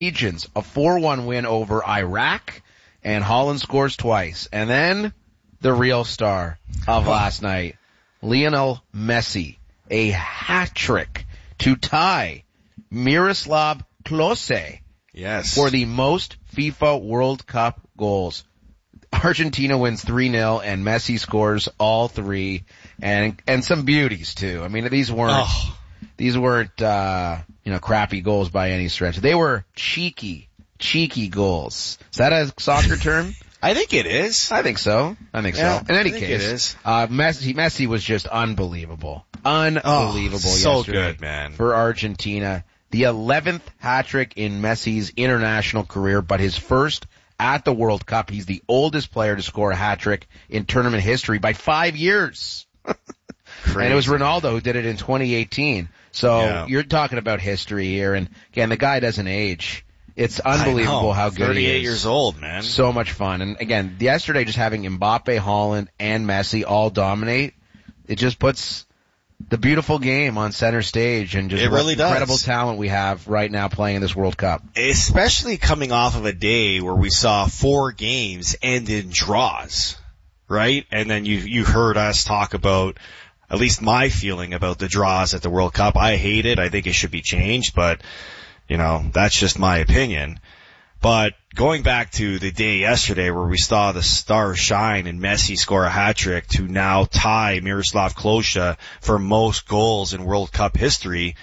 Norwegians, a 4-1 win over Iraq, and Holland scores twice. And then the real star of last night, Lionel Messi, a hat trick to tie Miroslav Klose for the most FIFA World Cup goals. Argentina wins 3-0 and Messi scores all three and some beauties too. I mean, these weren't crappy goals by any stretch. They were cheeky goals. Is that a soccer term? I think it is. I think so. In any case, it is. Messi was just unbelievable. Unbelievable so yesterday good, man. For Argentina. The 11th hat-trick in Messi's international career, but his first at the World Cup. He's the oldest player to score a hat-trick in tournament history by 5 years. And it was Ronaldo who did it in 2018. So you're talking about history here. And again, the guy doesn't age. It's unbelievable how good he is. 38 years old, man. So much fun. And again, yesterday just having Mbappe, Haaland, and Messi all dominate, it just puts the beautiful game on center stage and just what incredible talent we have right now playing in this World Cup. Especially coming off of a day where we saw 4 games end in draws, right? And then you heard us talk about at least my feeling about the draws at the World Cup. I hate it. I think it should be changed, but that's just my opinion. But going back to the day yesterday where we saw the stars shine and Messi score a hat-trick to now tie Miroslav Klose for most goals in World Cup history,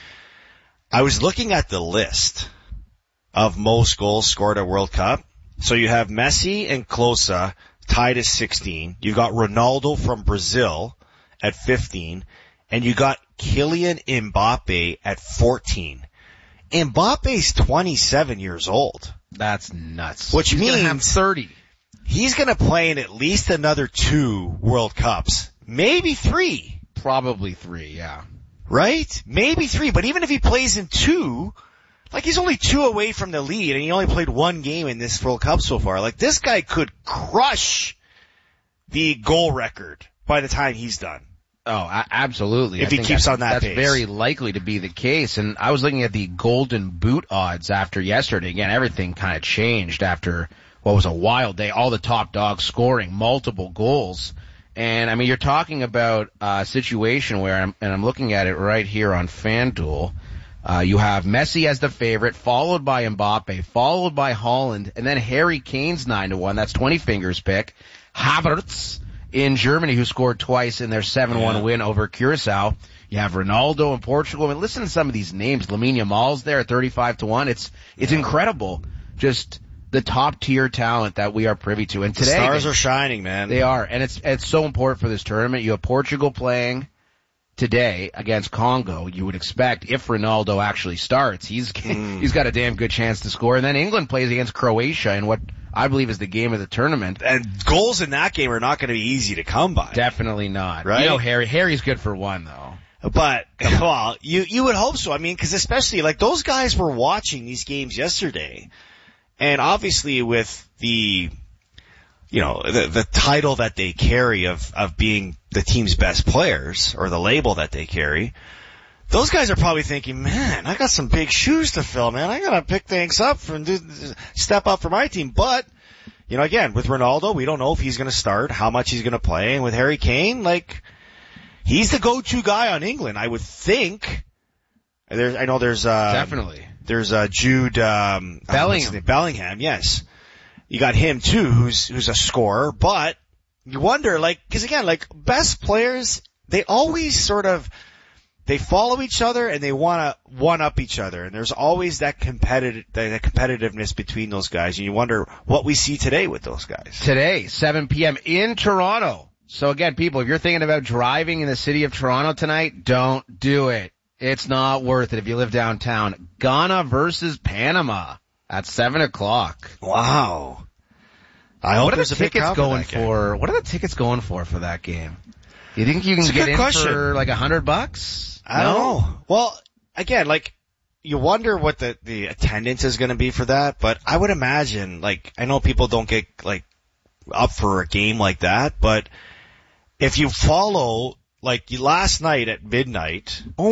I was looking at the list of most goals scored at World Cup. So you have Messi and Klose tied at 16. You got Ronaldo from Brazil at 15. And you got Kylian Mbappe at 14. Mbappe's 27 years old. That's nuts. Which means gonna have 30. He's going to play in at least another 2 World Cups. Maybe 3. Probably 3, yeah. Right? Maybe 3. But even if he plays in 2, he's only 2 away from the lead and he only played 1 game in this World Cup so far. This guy could crush the goal record by the time he's done. Oh, absolutely. If he keeps on that pace. That's very likely to be the case. And I was looking at the Golden Boot odds after yesterday. Again, everything kind of changed after what was a wild day. All the top dogs scoring multiple goals. And I mean, you're talking about a situation where, I'm looking at it right here on FanDuel. You have Messi as the favorite, followed by Mbappe, followed by Haaland, and then Harry Kane's 9-1. That's 20 fingers pick. Havertz in Germany, who scored twice in their 7-1 win over Curacao. You have Ronaldo in Portugal. And listen to some of these names. Lamine Yamal's there at 35-1. It's incredible. Just the top tier talent that we are privy to. And today, the stars are shining, man. They are. And it's so important for this tournament. You have Portugal playing today against Congo. You would expect if Ronaldo actually starts, he's got a damn good chance to score. And then England plays against Croatia in what I believe is the game of the tournament. And goals in that game are not going to be easy to come by. Definitely not. Right? Harry's good for 1 though. But, well, you would hope so. I mean, cause especially those guys were watching these games yesterday. And obviously with the title that they carry of being the team's best players, or the label that they carry, those guys are probably thinking, man, I got some big shoes to fill, man. I gotta pick things up step up for my team. But, again, with Ronaldo, we don't know if he's gonna start, how much he's gonna play. And with Harry Kane, he's the go-to guy on England, I would think. I know there's definitely. There's Jude Bellingham, yes. You got him too, who's a scorer, but you wonder, cause again, best players, they always they follow each other and they wanna one-up each other, and there's always that competitiveness between those guys, and you wonder what we see today with those guys. Today, 7 p.m. in Toronto. So again, people, if you're thinking about driving in the city of Toronto tonight, don't do it. It's not worth it if you live downtown. Ghana versus Panama at 7 o'clock. Wow. I hope there's a big crowd for that game. What are the tickets going for that game? Do you think you can get in for $100? I don't know. Well, again, you wonder what the attendance is going to be for that, but I would imagine, I know people don't get, up for a game like that, but if you follow, last night at midnight. Oh my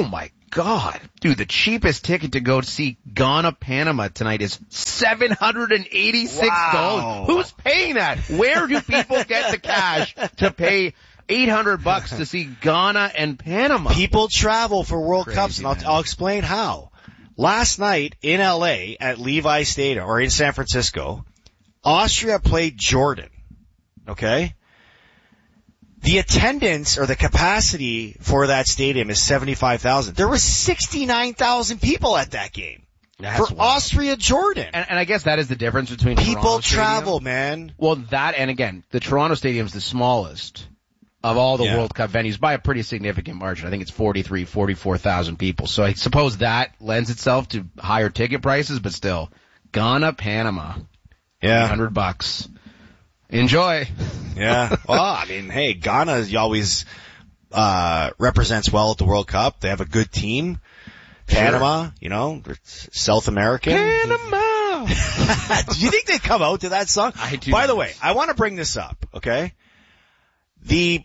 God. Dude, the cheapest ticket to go see Ghana, Panama tonight is $786. Wow. Who's paying that? Where do people get the cash to pay $800 to see Ghana and Panama? People travel for World Cups, and man. I'll explain how. Last night in LA at Levi Stadium, or in San Francisco, Austria played Jordan. Okay? The attendance or the capacity for that stadium is 75,000. There were 69,000 people at that game. That's for wild. Austria-Jordan. And I guess that is the difference between People Toronto travel, Stadium. man. Well, that, and again, the Toronto Stadium's the smallest of all the World Cup venues by a pretty significant margin. I think it's 44,000 people. So I suppose that lends itself to higher ticket prices, but still, Ghana, Panama. Yeah. $100. Enjoy. Yeah. Well, I mean, hey, Ghana always represents well at the World Cup. They have a good team. Panama, you know, South American. Panama. Do you think they come out to that song? I do. By the way, I want to bring this up, okay? The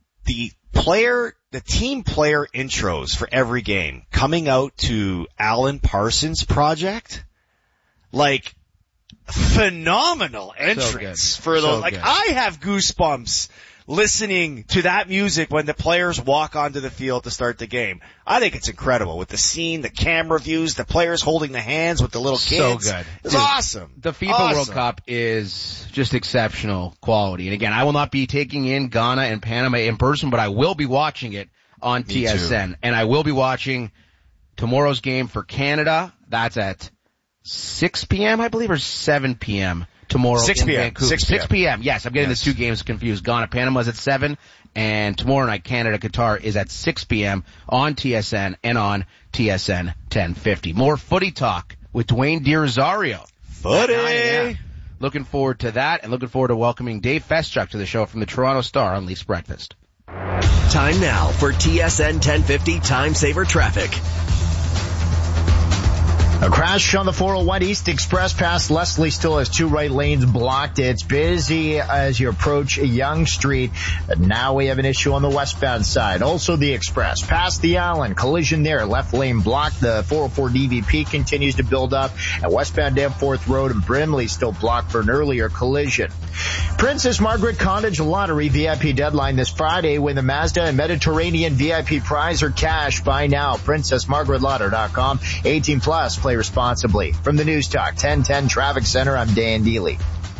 team player intros for every game coming out to Alan Parsons Project, like, phenomenal entrance for those. Like, I have goosebumps listening to that music when the players walk onto the field to start the game. I think it's incredible with the scene, the camera views, the players holding the hands with the little kids. So good. It's awesome. The FIFA World Cup is just exceptional quality. And again, I will not be taking in Ghana and Panama in person, but I will be watching it on TSN. Too. And I will be watching tomorrow's game for Canada. That's at 6 p.m., I believe, or 7 p.m. tomorrow 6 in p.m. Vancouver. 6 p.m. Yes, I'm getting the two games confused. Ghana, Panama is at 7, and tomorrow night, Canada, Qatar is at 6 p.m. on TSN and on TSN 1050. More footy talk with Dwayne DiRosario. Footy! Looking forward to that, and looking forward to welcoming Dave Feschuk to the show from the Toronto Star on Leafs Breakfast. Time now for TSN 1050 Time Saver Traffic. A crash on the 401 East Express past Leslie still has two right lanes blocked. It's busy as you approach Yonge Street. But now we have an issue on the westbound side. Also the Express past the Island. Collision there. Left lane blocked. The 404 DVP continues to build up. And westbound Danforth Road and Brimley still blocked for an earlier collision. Princess Margaret Cottage Lottery VIP deadline this Friday when the Mazda and Mediterranean VIP prize are cash. Buy now. PrincessMargaretLotto.com. 18 plus. Play responsibly. From the News Talk 1010 Traffic Center, I'm Dan Deely.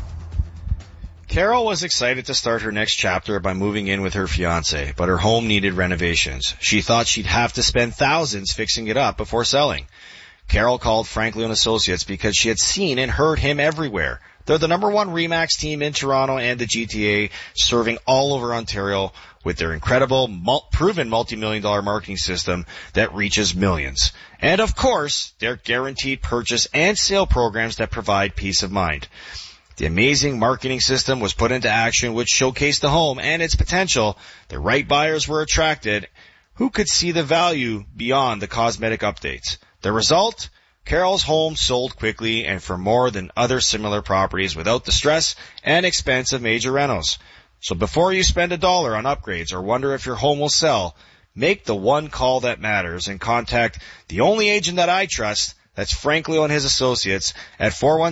Carol was excited to start her next chapter by moving in with her fiance, but her home needed renovations. She thought she'd have to spend thousands fixing it up before selling. Carol called Franklin & Associates because she had seen and heard him everywhere. They're the number one RE/MAX team in Toronto and the GTA, serving all over Ontario with their incredible, proven multi-million-dollar marketing system that reaches millions. And of course, their guaranteed purchase and sale programs that provide peace of mind. The amazing marketing system was put into action, which showcased the home and its potential. The right buyers were attracted, who could see the value beyond the cosmetic updates. The result? Carol's home sold quickly and for more than other similar properties without the stress and expense of major renos. So before you spend $1 on upgrades or wonder if your home will sell, make the one call that matters and contact the only agent that I trust. That's Franklin and his associates at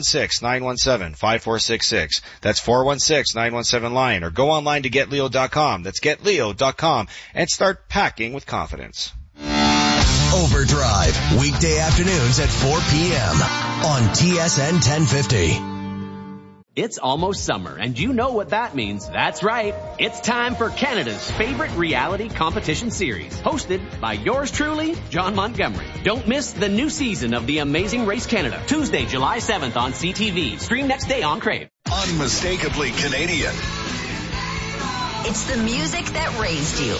416-917-5466. That's 416-917-LION, or go online to GetLeo.com. That's GetLeo.com, and start packing with confidence. Overdrive, weekday afternoons at 4 p.m. on TSN 1050. It's almost summer, and you know what that means. That's right. It's time for Canada's favorite reality competition series, hosted by yours truly, John Montgomery. Don't miss the new season of The Amazing Race Canada, Tuesday, July 7th on CTV. Stream next day on Crave. Unmistakably Canadian. It's the music that raised you.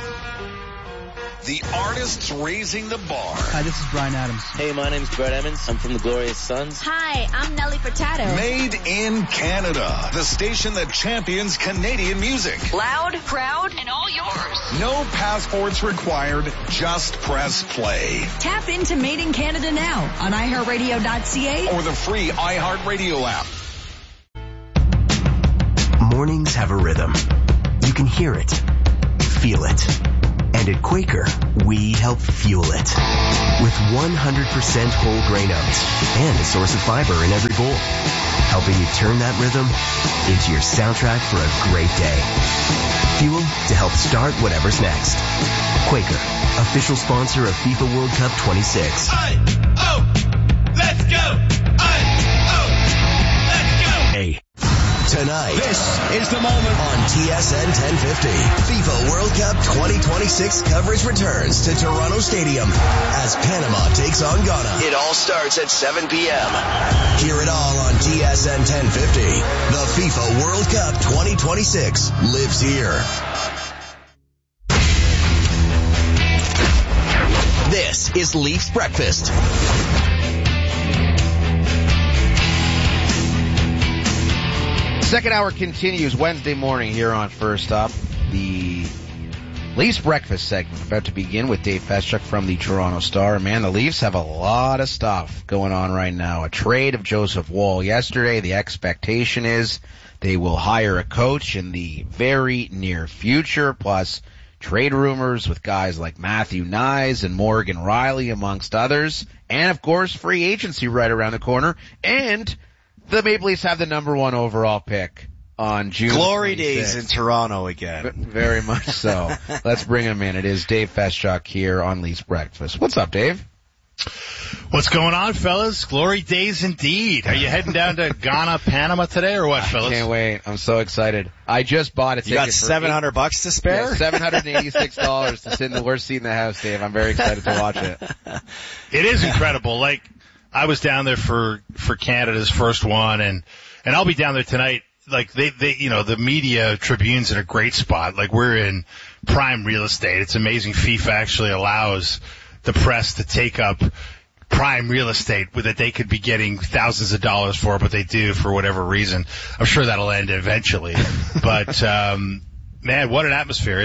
The artists raising the bar. Hi, this is Bryan Adams. Hey, my name's Brett Emmons. I'm from the Glorious Sons. Hi, I'm Nelly Furtado. Made in Canada. The station that champions Canadian music. Loud, proud, and all yours. No passports required. Just press play. Tap into Made in Canada now on iHeartRadio.ca or the free iHeartRadio app. Mornings have a rhythm. You can hear it, feel it, and And at Quaker, we help fuel it. With 100% whole grain oats and a source of fiber in every bowl. Helping you turn that rhythm into your soundtrack for a great day. Fuel to help start whatever's next. Quaker, official sponsor of FIFA World Cup 26. Let's go! Let's go! Hey. Tonight, this is the moment on TSN 1050. FIFA World Cup 2026 coverage returns to Toronto Stadium as Panama takes on Ghana. It all starts at 7 p.m. Hear it all on TSN 1050. The FIFA World Cup 2026 lives here. This is Leafs Breakfast. Second hour continues Wednesday morning here on First Up. The Leafs Breakfast segment about to begin with Dave Feschuk from the Toronto Star. Man, the Leafs have a lot of stuff going on right now. A trade of Joseph Woll yesterday. The expectation is they will hire a coach in the very near future, plus trade rumors with guys like Matthew Nyes and Morgan Rielly, amongst others. And, of course, free agency right around the corner. And the Maple Leafs have the number 1 overall pick on June Glory 26th. days in Toronto again. Very much so. Let's bring him in. It is Dave Feschuk here on Leafs Breakfast. What's up, Dave? What's going on, fellas? Glory days indeed. Are you heading down to Ghana, Panama today or what, fellas? I can't wait. I'm so excited. I just bought a ticket. You got $700 to spare? Yeah, $786 to sit in the worst seat in the house, Dave. I'm very excited to watch it. It is incredible. Like, I was down there for Canada's first one, and I'll be down there tonight. Like, they, you know, the media Tribune's in a great spot. Like, we're in prime real estate. It's amazing FIFA actually allows the press to take up prime real estate that they could be getting thousands of dollars for, but they do for whatever reason. I'm sure that'll end eventually. But, man, what an atmosphere.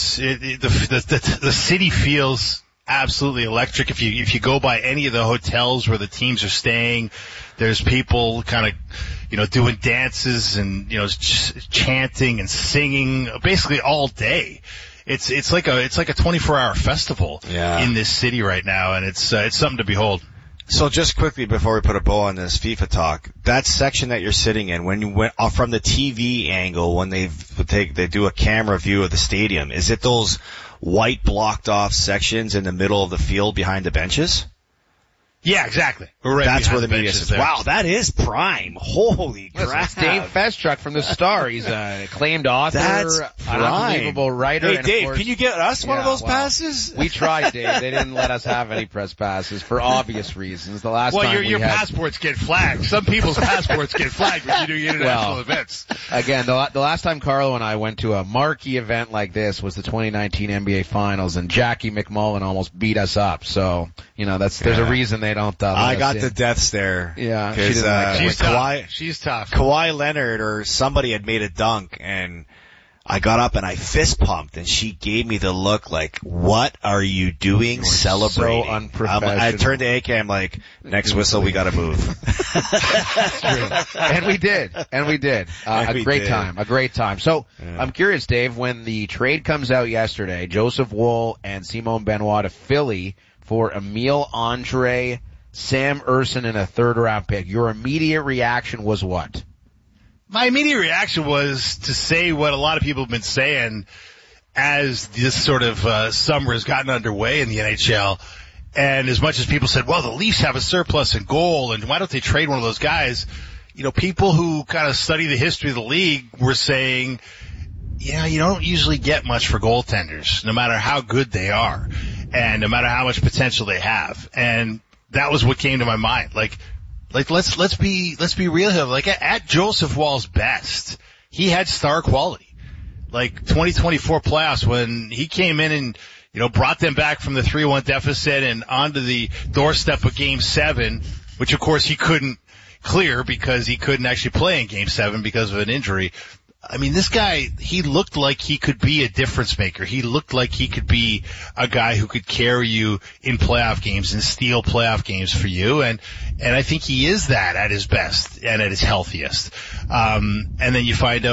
The city feels absolutely electric. If you go by any of the hotels where the teams are staying, there's people kind of, you know, doing dances and, you know, chanting and singing basically all day. It's like a 24-hour festival in this city right now, and it's something to behold. So just quickly before we put a bow on this FIFA talk, that section that you're sitting in, when you went from the TV angle, when they do a camera view of the stadium, is it those white blocked off sections in the middle of the field behind the benches? Yeah, exactly. We're right. That's where the media is. Wow, that is prime. Holy crap. It's Dave Feschuk from the Star. He's an acclaimed author, an unbelievable writer. Hey, and Dave, of course, can you get us one of those passes? We tried, Dave. They didn't let us have any press passes for obvious reasons. The last time your passports get flagged. Some people's passports get flagged when you do international events. Again, the last time Carlo and I went to a marquee event like this was the 2019 NBA Finals, and Jackie McMullen almost beat us up. So, you know, there's a reason they don't I got the deaths there. Yeah. She's tough. She's tough. Kawhi Leonard or somebody had made a dunk, and I got up and I fist pumped, and she gave me the look like, what are you doing celebrating? So unprofessional. I turned to AK, I'm like, next whistle, we gotta move. That's true. And we did. A great time. So, I'm curious, Dave, when the trade comes out yesterday, Joseph Woll and Simone Benoit to Philly for Emile Andre, Sam Urson, and a third-round pick, your immediate reaction was what? My immediate reaction was to say what a lot of people have been saying as this sort of summer has gotten underway in the NHL. And as much as people said, well, the Leafs have a surplus in goal, and why don't they trade one of those guys? You know, people who kind of study the history of the league were saying, yeah, you don't usually get much for goaltenders, no matter how good they are, and no matter how much potential they have. And that was what came to my mind. Like let's be real here. Like at Joseph Woll's best, he had star quality. Like 2024 playoffs when he came in and, you know, brought them back from the 3-1 deficit and onto the doorstep of Game 7, which of course he couldn't clear because he couldn't actually play in Game 7 because of an injury. I mean, this guy, he looked like he could be a difference maker. He looked like he could be a guy who could carry you in playoff games and steal playoff games for you. And I think he is that at his best and at his healthiest. And then you find out, hey,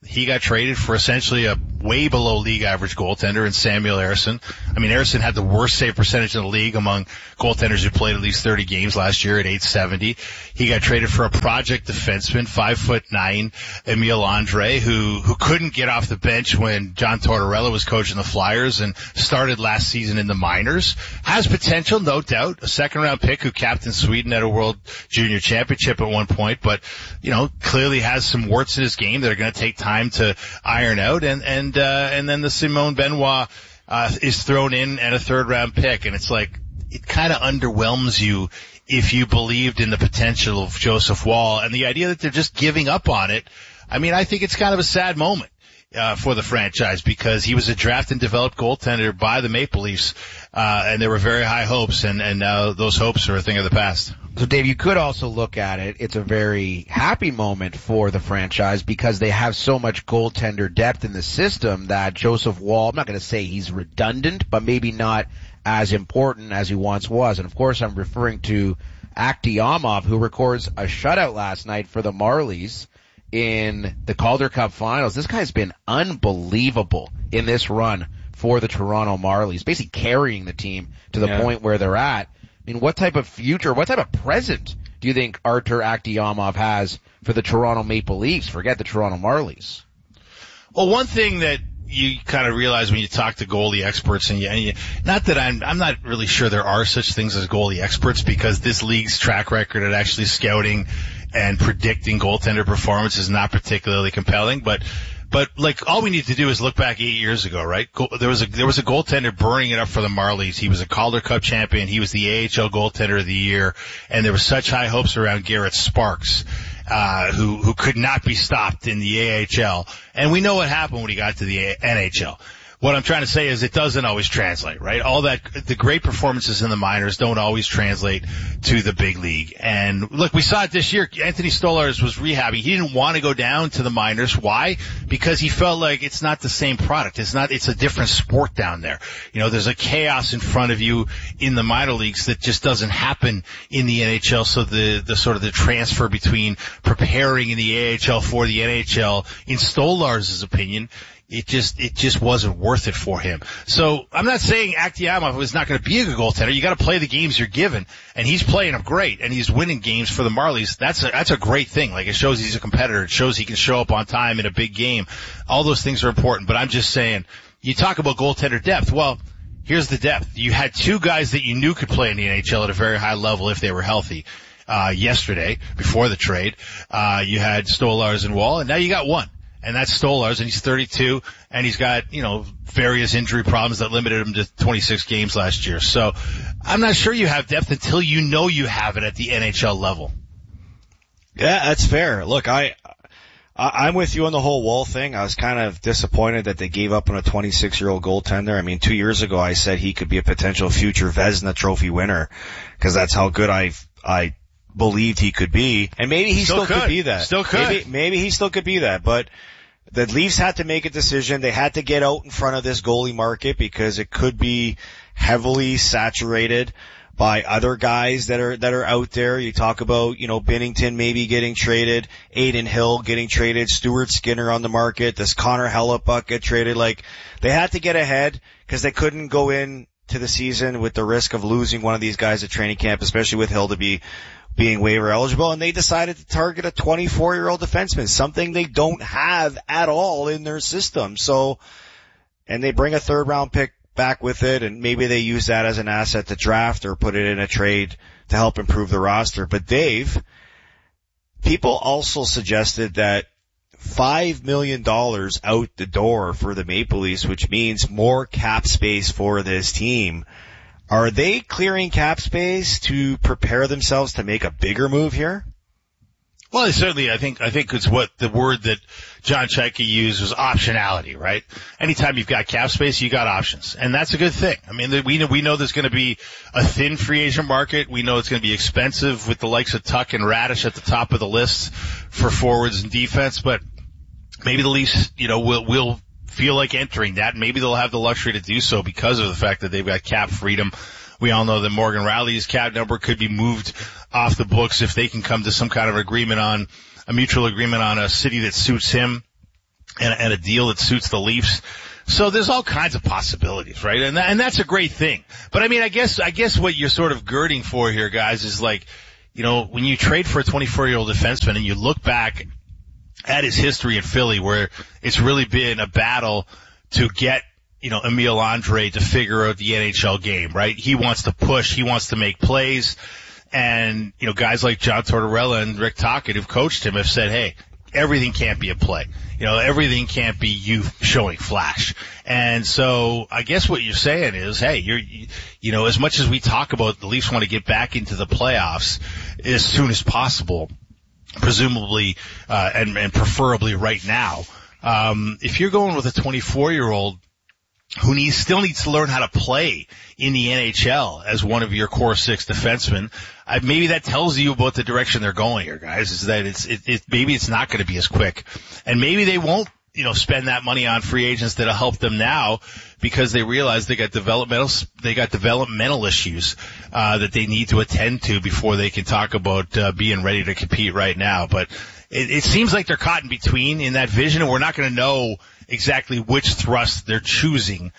he got traded for essentially a way below league average goaltender in Samuel Ersson. I mean, Ersson had the worst save percentage in the league among goaltenders who played at least 30 games last year at .870. He got traded for a project defenseman, 5'9", Emile Andre, who couldn't get off the bench when John Tortorella was coaching the Flyers and started last season in the minors. Has potential, no doubt. A second-round pick who captained Sweden at a World Junior Championship at one point, but, clearly has some warts in his game that are going to take time to iron out, and then the Simone Benoit is thrown in at a third-round pick, and it's like it kind of underwhelms you if you believed in the potential of Joseph Woll, and the idea that they're just giving up on it. I mean, I think it's kind of a sad moment for the franchise, because he was a draft and developed goaltender by the Maple Leafs, and there were very high hopes, and now those hopes are a thing of the past. So, Dave, you could also look at it. It's a very happy moment for the franchise because they have so much goaltender depth in the system that Joseph Woll, I'm not going to say he's redundant, but maybe not as important as he once was. And, of course, I'm referring to Akhtiamov, who records a shutout last night for the Marlies in the Calder Cup Finals. This guy's been unbelievable in this run for the Toronto Marlies, basically carrying the team to the point where they're at. I mean, what type of future, what type of present do you think Artur Akhtiamov has for the Toronto Maple Leafs? Forget the Toronto Marlies. Well, one thing that you kind of realize when you talk to goalie experts, and not that I'm not really sure there are such things as goalie experts, because this league's track record at actually scouting and predicting goaltender performance is not particularly compelling, but like all we need to do is look back 8 years ago, right? There was a goaltender burning it up for the Marlies. He was a Calder Cup champion. He was the AHL goaltender of the year, and there were such high hopes around Garrett Sparks, who could not be stopped in the AHL. And we know what happened when he got to the NHL. What I'm trying to say is it doesn't always translate, right? All that, the great performances in the minors don't always translate to the big league. And look, we saw it this year. Anthony Stolarz was rehabbing. He didn't want to go down to the minors. Why? Because he felt like it's not the same product. It's a different sport down there. There's a chaos in front of you in the minor leagues that just doesn't happen in the NHL. So the sort of the transfer between preparing in the AHL for the NHL, in Stolarz's opinion, it just wasn't worth it for him. So I'm not saying Akhtiamov is not going to be a good goaltender. You got to play the games you're given, and he's playing them great, and he's winning games for the Marlies. That's a great thing. Like, it shows he's a competitor. It shows he can show up on time in a big game. All those things are important. But I'm just saying, you talk about goaltender depth. Well, here's the depth. You had two guys that you knew could play in the NHL at a very high level if they were healthy. Yesterday, before the trade, you had Stolarz and Woll, and now you got one. And that's Stolarz, and he's 32, and he's got, various injury problems that limited him to 26 games last year. So I'm not sure you have depth until you know you have it at the NHL level. Yeah, that's fair. Look, I'm with you on the whole Woll thing. I was kind of disappointed that they gave up on a 26-year-old goaltender. I mean, 2 years ago I said he could be a potential future Vezina Trophy winner, because that's how good I believed he could be. And maybe he still could be that. Still could. Maybe he still could be that, but the Leafs had to make a decision. They had to get out in front of this goalie market because it could be heavily saturated by other guys that are out there. You talk about, Binnington maybe getting traded, Adin Hill getting traded, Stuart Skinner on the market, does Connor Hellebuyck get traded? Like, they had to get ahead because they couldn't go in to the season with the risk of losing one of these guys at training camp, especially with Hill being waiver eligible, and they decided to target a 24-year-old defenseman, something they don't have at all in their system. So, and they bring a third-round pick back with it, and maybe they use that as an asset to draft or put it in a trade to help improve the roster. But Dave, people also suggested that $5 million out the door for the Maple Leafs, which means more cap space for this team. Are they clearing cap space to prepare themselves to make a bigger move here? Well, certainly, I think it's what the word that John Chaika used was optionality, right? Anytime you've got cap space, you got options. And that's a good thing. I mean, we know there's going to be a thin free agent market. We know it's going to be expensive with the likes of Tuck and Radish at the top of the list for forwards and defense, but maybe the Leafs, will feel like entering that. Maybe they'll have the luxury to do so because of the fact that they've got cap freedom. We all know that Morgan Rielly's cap number could be moved off the books if they can come to some kind of agreement on a mutual agreement on a city that suits him. and a deal that suits the Leafs. So there's all kinds of possibilities, right? And that's a great thing. But I mean, I guess what you're sort of girding for here, guys, is like, you know, when you trade for a 24-year-old defenseman and you look back at his history in Philly, where it's really been a battle to get, you know, Emile Andre to figure out the NHL game, right? He wants to push, he wants to make plays, and, you know, guys like John Tortorella and Rick Tocchet who've coached him have said, hey, everything can't be a play. You know, everything can't be you showing flash. And so I guess what you're saying is, hey, you know, as much as we talk about the Leafs want to get back into the playoffs as soon as possible, presumably, and preferably right now, if you're going with a 24-year-old who still needs to learn how to play in the NHL as one of your core six defensemen, maybe that tells you about the direction they're going here, guys, is that maybe it's not going to be as quick. And maybe they won't, you know, spend that money on free agents that'll help them now because they realize they got developmental issues, that they need to attend to before they can talk about, being ready to compete right now. But it seems like they're caught in between in that vision, and we're not going to know exactly which thrust they're choosing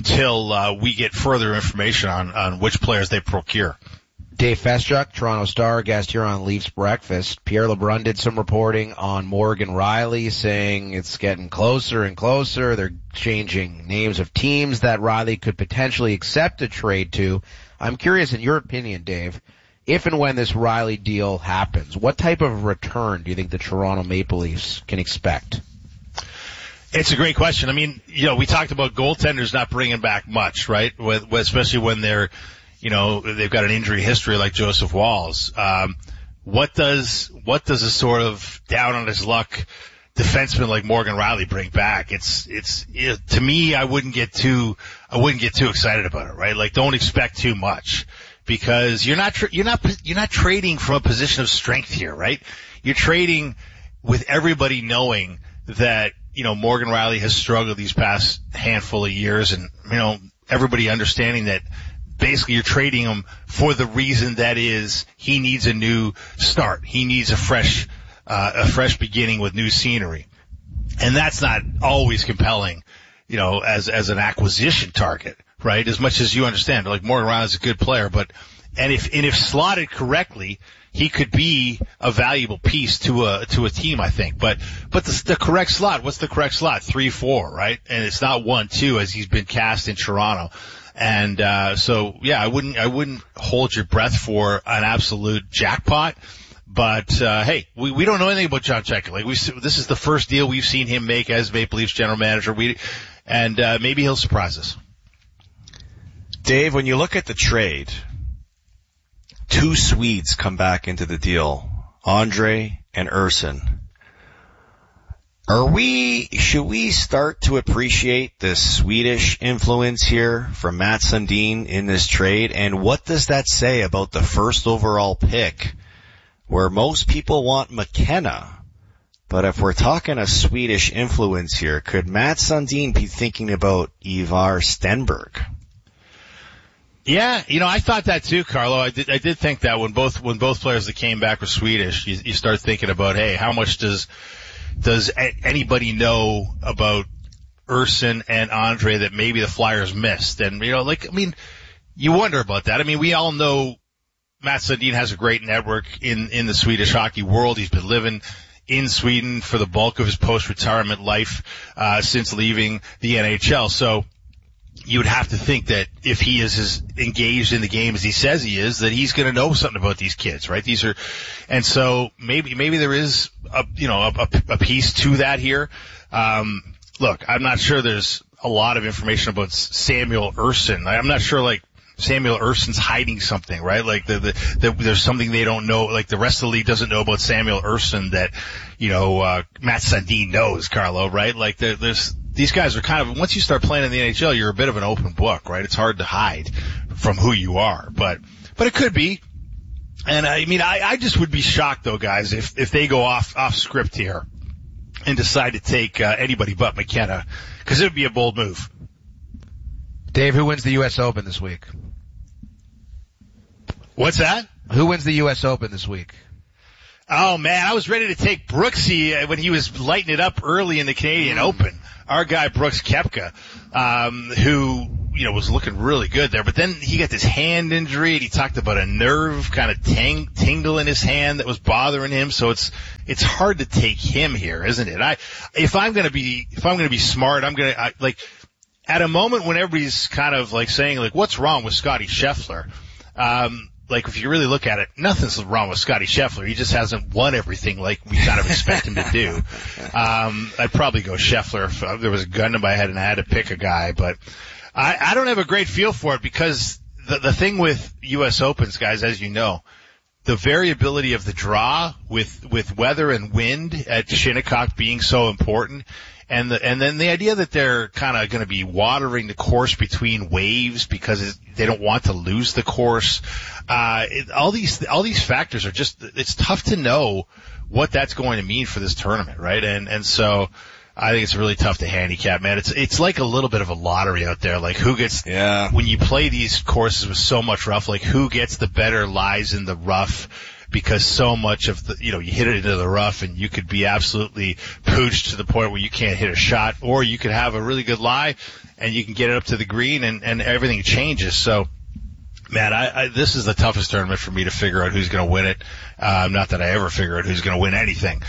until we get further information on which players they procure. Dave Feschuk, Toronto Star, guest here on Leafs Breakfast. Pierre LeBrun did some reporting on Morgan Rielly, saying it's getting closer and closer. They're changing names of teams that Rielly could potentially accept a trade to. I'm curious, in your opinion, Dave, if and when this Rielly deal happens, what type of return do you think the Toronto Maple Leafs can expect? It's a great question. I mean, you know, we talked about goaltenders not bringing back much, right? Especially when they're, you know, they've got an injury history like Joseph Walls. What does a sort of down on his luck defenseman like Morgan Rielly bring back? To me, I wouldn't get too excited about it, right? Like, don't expect too much, because you're not trading from a position of strength here, right? You're trading with everybody knowing that, you know, Morgan Rielly has struggled these past handful of years, and, you know, everybody understanding that basically you're trading him for the reason that is he needs a new start. He needs a fresh beginning with new scenery. And that's not always compelling, you know, as an acquisition target, right? As much as you understand, like, Morgan Rielly's a good player, and if slotted correctly, he could be a valuable piece to a team, I think. But the correct slot, what's the correct slot? 3-4, right? And it's not 1-2 as he's been cast in Toronto. And, so yeah, I wouldn't hold your breath for an absolute jackpot. But, hey, we don't know anything about John Chayka. Like, this is the first deal we've seen him make as Maple Leafs general manager. Maybe he'll surprise us. Dave, when you look at the trade, two Swedes come back into the deal, Andre and Urson. Should we start to appreciate the Swedish influence here from Mats Sundin in this trade? And what does that say about the first overall pick, where most people want McKenna? But if we're talking a Swedish influence here, could Mats Sundin be thinking about Ivar Stenberg? Yeah, you know, I thought that too, Carlo. I did think that when both players that came back were Swedish, you start thinking about, hey, how much does anybody know about Urson and Andre that maybe the Flyers missed? And, you know, like, I mean, you wonder about that. I mean, we all know Mats Sundin has a great network in the Swedish hockey world. He's been living in Sweden for the bulk of his post-retirement life, since leaving the NHL. So you would have to think that if he is as engaged in the game as he says he is, that he's going to know something about these kids, right? And so maybe there is a piece to that here. Look, I'm not sure there's a lot of information about Samuel Urson. I'm not sure, like, Samuel Urson's hiding something, right? Like, there's something they don't know, like the rest of the league doesn't know about Samuel Urson that, you know, Mats Sundin knows, Carlo, right? Like, these guys are kind of, once you start playing in the NHL, you're a bit of an open book, right? It's hard to hide from who you are, but it could be. And I mean, I just would be shocked though, guys, if they go off script here and decide to take anybody but McKenna, because it would be a bold move. Dave, who wins the U.S. Open this week? What's that? Who wins the U.S. Open this week? Oh man, I was ready to take Brooksy when he was lighting it up early in the Canadian Open. Our guy Brooks Koepka, who, was looking really good there, but then he got this hand injury and he talked about a nerve kind of tingle in his hand that was bothering him. So it's hard to take him here, isn't it? If I'm going to be smart, at a moment when everybody's kind of like saying like, what's wrong with Scotty Scheffler? If you really look at it, nothing's wrong with Scotty Scheffler. He just hasn't won everything like we kind of expect him to do. I'd probably go Scheffler if there was a gun to my head and I had to pick a guy, but I don't have a great feel for it because the thing with U.S. Opens, guys, as you know, the variability of the draw with weather and wind at Shinnecock being so important. And then the idea that they're kind of going to be watering the course between waves because they don't want to lose the course. All these factors are it's tough to know what that's going to mean for this tournament, right? And so I think it's really tough to handicap, man. It's like a little bit of a lottery out there. Like who gets, when you play these courses with so much rough, like who gets the better lies in the rough? Because so much of you hit it into the rough and you could be absolutely pooched to the point where you can't hit a shot, or you could have a really good lie and you can get it up to the green and everything changes. So, man, this is the toughest tournament for me to figure out who's going to win it. Not that I ever figure out who's going to win anything.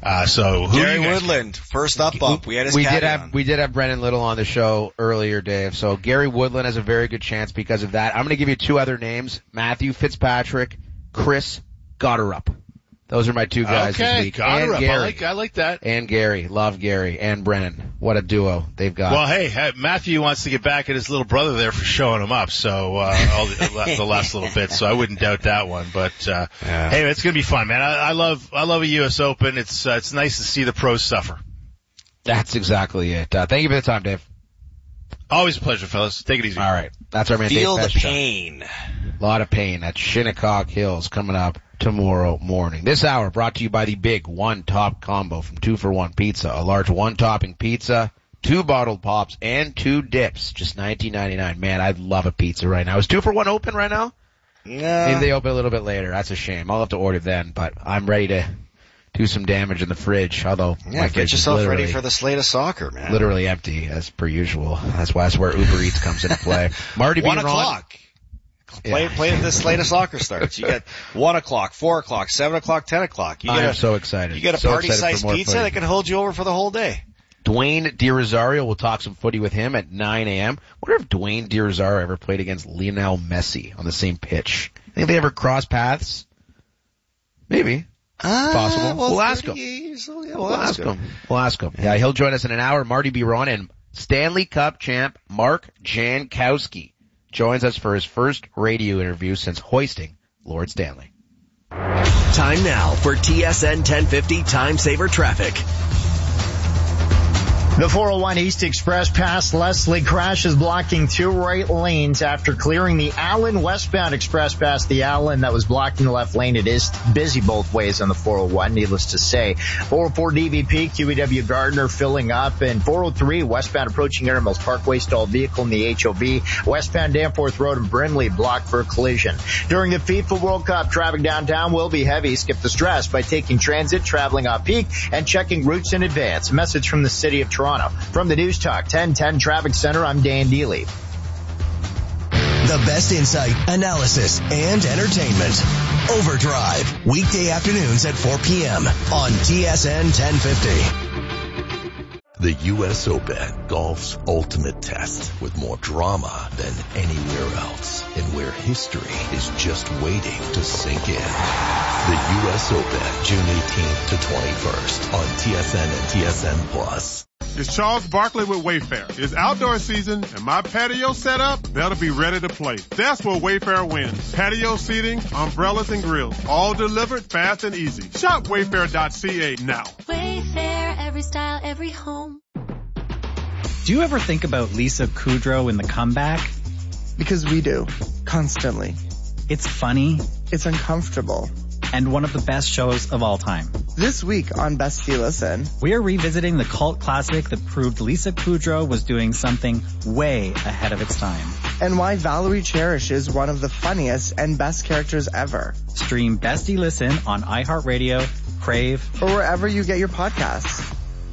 Gary Woodland, first up. We had his we did have Brendan Little on the show earlier, Dave. So Gary Woodland has a very good chance because of that. I'm going to give you two other names: Matthew Fitzpatrick, Chris Gotterup. Those are my two guys this week. Gotterup. And Gary. I like that. And Gary. Love Gary. And Brennan. What a duo they've got. Well, hey, Matthew wants to get back at his little brother there for showing him up, so, the last little bit, so I wouldn't doubt that one. But, hey, it's gonna be fun, man. I love a U.S. Open. It's nice to see the pros suffer. That's exactly it. Thank you for the time, Dave. Always a pleasure, fellas. Take it easy. All right. That's our man, Feel Dave the pain. A lot of pain at Shinnecock Hills coming up tomorrow morning. This hour brought to you by the big one-top combo from 2-for-1 Pizza. A large one-topping pizza, 2 bottled pops, and 2 dips. Just $19.99. Man, I'd love a pizza right now. Is 2-for-1 open right now? No. Maybe they open a little bit later. That's a shame. I'll have to order then, but I'm ready to do some damage in the fridge, although get yourself ready for the slate of soccer, man. Literally empty, as per usual. That's where Uber Eats comes into play. Marty 1 o'clock. Play this slate of soccer starts. You got 1 o'clock, 4 o'clock, 7 o'clock, 10 o'clock. I'm so excited. You get a party-sized pizza that can hold you over for the whole day. Dwayne DiRosario, we'll talk some footy with him at 9 a.m. I wonder if Dwayne DiRosario ever played against Lionel Messi on the same pitch. Think they ever crossed paths? Maybe. Possible. Well, we'll ask him. We'll ask him. Yeah, he'll join us in an hour. Marty Biron and Stanley Cup champ Mark Jankowski joins us for his first radio interview since hoisting Lord Stanley. Time now for TSN 1050 Time Saver Traffic. The 401 East Express past Leslie crashes blocking 2 right lanes after clearing the Allen westbound express past the Allen that was blocking the left lane. It is busy both ways on the 401, needless to say. 404 DVP, QEW Gardner filling up, and 403 westbound approaching Air Mills Parkway, stalled vehicle in the HOV. Westbound Danforth Road and Brimley blocked for a collision. During the FIFA World Cup, traffic downtown will be heavy. Skip the stress by taking transit, traveling off peak, and checking routes in advance. A message from the City of Toronto. From the News Talk 1010 Traffic Center, I'm Dan Deely. The best insight, analysis, and entertainment. Overdrive, weekday afternoons at 4 p.m. on TSN 1050. The U.S. Open, golf's ultimate test, with more drama than anywhere else, and where history is just waiting to sink in. The U.S. Open, June 18th to 21st on TSN and TSN Plus. It's Charles Barkley with Wayfair. It's outdoor season, and my patio set up better be ready to play. That's where Wayfair wins. Patio seating, umbrellas, and grills, all delivered fast and easy. Shop Wayfair.ca now. Wayfair, every style, every home. Do you ever think about Lisa Kudrow in The Comeback? Because we do. Constantly. It's funny. It's uncomfortable. and one of the best shows of all time. This week on Bestie Listen, we are revisiting the cult classic that proved Lisa Kudrow was doing something way ahead of its time. And why Valerie Cherish is one of the funniest and best characters ever. Stream Bestie Listen on iHeartRadio, Crave, or wherever you get your podcasts.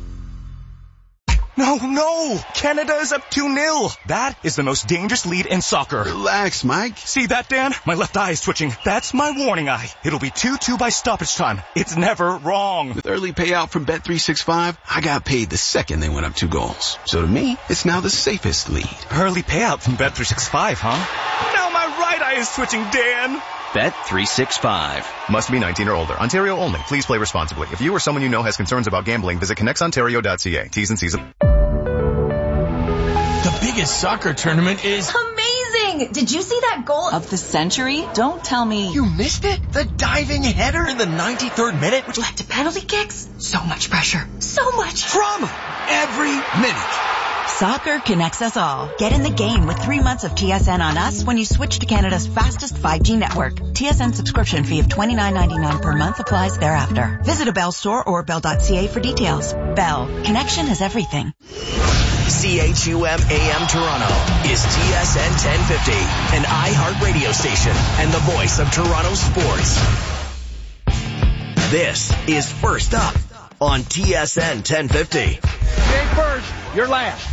No! Canada is up 2-0. That is the most dangerous lead in soccer. Relax, Mike. See that, Dan? My left eye is twitching. That's my warning eye. It'll be 2-2 by stoppage time. It's never wrong. With early payout from Bet365, I got paid the second they went up 2 goals. So to me, it's now the safest lead. Early payout from Bet365, huh? Now my right eye is twitching, Dan. Bet365. Must be 19 or older. Ontario only. Please play responsibly. If you or someone you know has concerns about gambling, visit connectsontario.ca. T's and C's. The biggest soccer tournament is amazing! Did you see that goal of the century? Don't tell me. You missed it? The diving header in the 93rd minute, which led to penalty kicks? So much pressure. So much drama. Every minute. Soccer connects us all. Get in the game with 3 months of TSN on us when you switch to Canada's fastest 5G network. TSN subscription fee of $29.99 per month applies thereafter. Visit a Bell store or bell.ca for details. Bell. Connection is everything. CHUM AM Toronto is TSN 1050, an iHeart radio station and the voice of Toronto sports. This is First Up on TSN 1050. You ain't first, you're last.